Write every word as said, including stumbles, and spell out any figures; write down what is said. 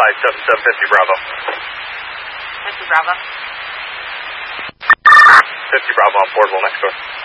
five seven seven fifty Bravo. fifty Bravo. fifty Bravo on portable next door.